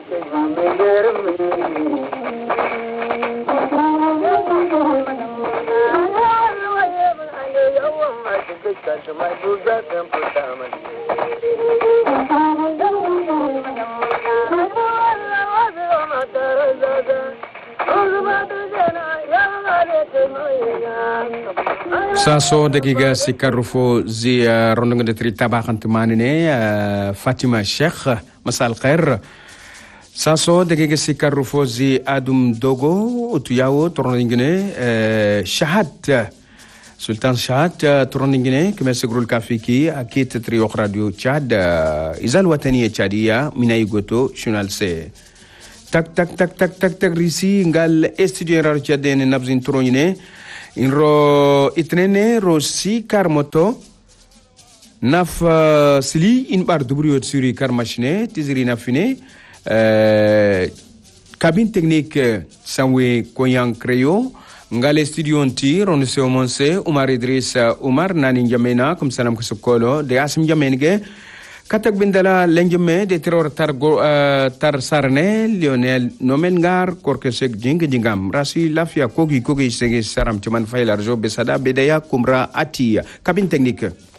Saso dagiga sikarufo zi rondong de tri tabakant manine Fatima Sheikh masal khair. Saso dagiga sikarufo zi Adum Dogo utuyawo torningine Shahad Sultan Shahad torningine kama segrul kafiki akit tri radio Chad izal wataniya Chadia minayigoto shunal se tak tak tak tak tak tak risi ngal estudier Chadene nabzin tronine inro itnene ro si karmoto naf sili in bar dubrio suri kar machine tiziri nafine cabine technique sanwe koyan creo ngale studio nti ron se omonse Umar Idris Umar nani jamena kum salam kusukolo de asim jamenge katak bindala lenjeme de terror tar sarne Lionel Nomengar korkesek jingam rasi lafia kogi sege saram cuman failar jo besada bedaya kumra ati cabine technique